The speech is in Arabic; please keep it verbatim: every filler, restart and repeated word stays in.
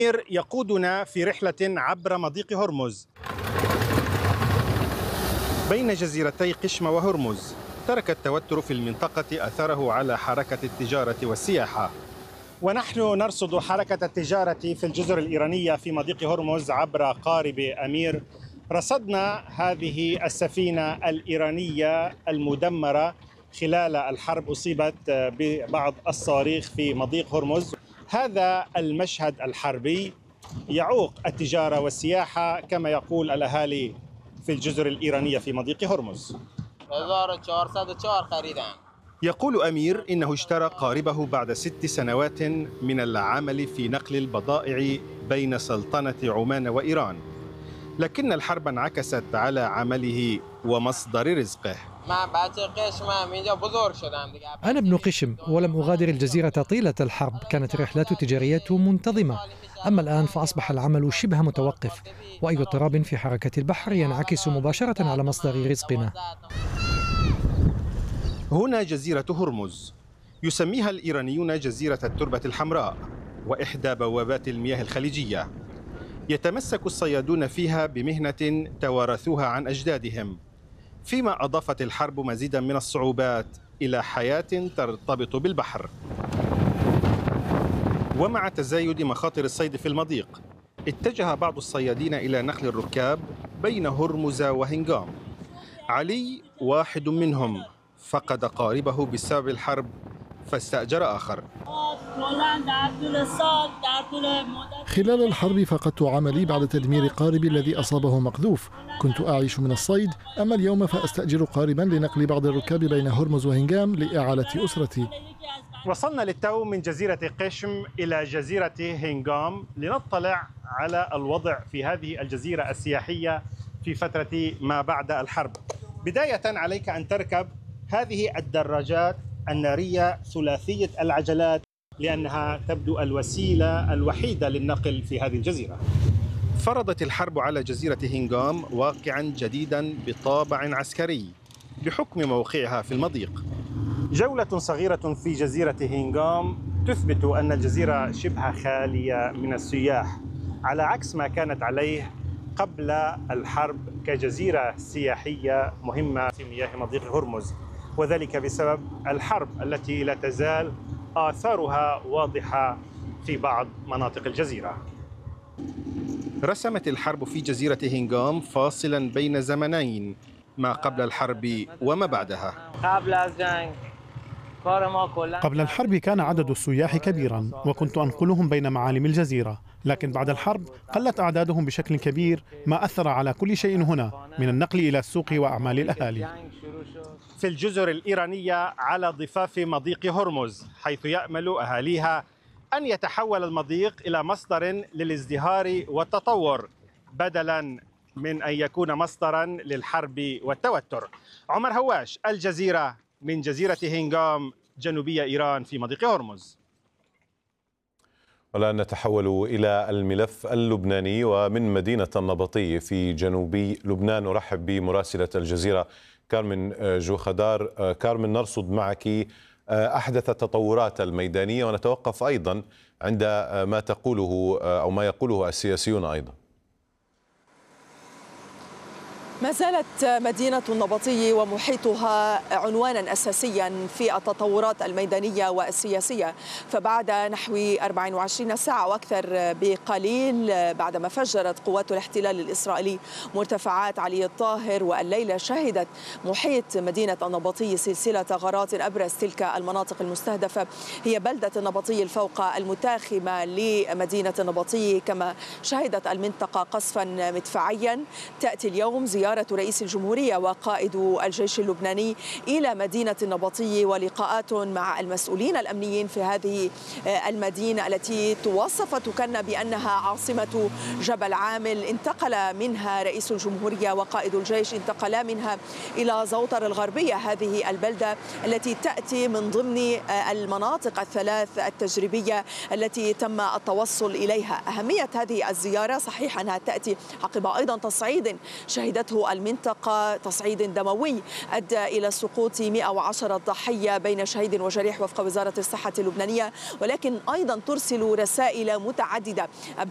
يقودنا في رحلة عبر مضيق هرمز بين جزيرتي قشم وهرمز. ترك التوتر في المنطقة أثره على حركة التجارة والسياحة، ونحن نرصد حركة التجارة في الجزر الإيرانية في مضيق هرمز عبر قارب أمير. رصدنا هذه السفينة الإيرانية المدمرة خلال الحرب، أصيبت ببعض الصواريخ في مضيق هرمز. هذا المشهد الحربي يعوق التجارة والسياحة كما يقول الأهالي في الجزر الإيرانية في مضيق هرمز. يقول أمير إنه اشترى قاربه بعد ست سنوات من العمل في نقل البضائع بين سلطنة عمان وإيران، لكن الحرب انعكست على عمله ومصدر رزقه. أنا ابن قشم ولم أغادر الجزيرة طيلة الحرب، كانت الرحلات التجارية منتظمة، أما الآن فأصبح العمل شبه متوقف، وأي اضطراب في حركة البحر ينعكس مباشرة على مصدر رزقنا. هنا جزيرة هرمز، يسميها الإيرانيون جزيرة التربة الحمراء وإحدى بوابات المياه الخليجية. يتمسك الصيادون فيها بمهنة توارثوها عن أجدادهم، فيما أضافت الحرب مزيدا من الصعوبات إلى حياة ترتبط بالبحر. ومع تزايد مخاطر الصيد في المضيق، اتجه بعض الصيادين إلى نقل الركاب بين هرمز وهنغام. علي واحد منهم، فقد قاربه بسبب الحرب فاستأجر آخر. خلال الحرب فقدت عملي بعد تدمير قاربي الذي أصابه مقذوف. كنت أعيش من الصيد، أما اليوم فأستأجر قاربا لنقل بعض الركاب بين هرمز وهنغام لإعالة أسرتي. وصلنا للتو من جزيرة قشم إلى جزيرة هنغام لنطلع على الوضع في هذه الجزيرة السياحية في فترة ما بعد الحرب. بداية عليك أن تركب هذه الدراجات النارية ثلاثية العجلات، لأنها تبدو الوسيلة الوحيدة للنقل في هذه الجزيرة. فرضت الحرب على جزيرة هنغام واقعا جديدا بطابع عسكري بحكم موقعها في المضيق. جولة صغيرة في جزيرة هنغام تثبت أن الجزيرة شبه خالية من السياح، على عكس ما كانت عليه قبل الحرب كجزيرة سياحية مهمة في مياه مضيق هرمز، وذلك بسبب الحرب التي لا تزال آثارها واضحة في بعض مناطق الجزيرة. رسمت الحرب في جزيرة هنغام فاصلا بين زمنين، ما قبل الحرب وما بعدها. قبل الحرب كان عدد السياح كبيرا وكنت أنقلهم بين معالم الجزيرة، لكن بعد الحرب قلت أعدادهم بشكل كبير، ما أثر على كل شيء هنا من النقل إلى السوق وأعمال الأهالي. في الجزر الإيرانية على ضفاف مضيق هرمز، حيث يأمل أهاليها أن يتحول المضيق إلى مصدر للازدهار والتطور بدلا من أن يكون مصدرا للحرب والتوتر. عمر هواش، الجزيرة، من جزيرة هنغام جنوبية إيران في مضيق هرمز. والآن نتحول إلى الملف اللبناني ومن مدينة النبطي في جنوب لبنان. نرحب بمراسلة الجزيرة كارمن جوخدار. كارمن، نرصد معك أحدث التطورات الميدانية ونتوقف أيضا عند ما تقوله أو ما يقوله السياسيون أيضا. ما زالت مدينة النبطي ومحيطها عنوانا أساسيا في التطورات الميدانية والسياسية، فبعد نحو أربع وعشرين ساعة وأكثر بقليل بعدما فجرت قوات الاحتلال الإسرائيلي مرتفعات علي الطاهر، والليلة شهدت محيط مدينة النبطي سلسلة غارات. أبرز تلك المناطق المستهدفة هي بلدة النبطي الفوق المتاخمة لمدينة النبطي، كما شهدت المنطقة قصفا مدفعيا. تأتي اليوم زيارة رئيس الجمهورية وقائد الجيش اللبناني إلى مدينة النبطي ولقاءات مع المسؤولين الأمنيين في هذه المدينة التي توصف تكن بأنها عاصمة جبل عامل. انتقل منها رئيس الجمهورية وقائد الجيش، انتقلا منها إلى زوطر الغربية، هذه البلدة التي تأتي من ضمن المناطق الثلاث التجريبية التي تم التوصل إليها. أهمية هذه الزيارة صحيح أنها تأتي عقب أيضا تصعيد شهدته المنطقة، تصعيد دموي أدى إلى سقوط مئة وعشرة ضحية بين شهيد وجريح وفق وزارة الصحة اللبنانية، ولكن أيضا ترسل رسائل متعددة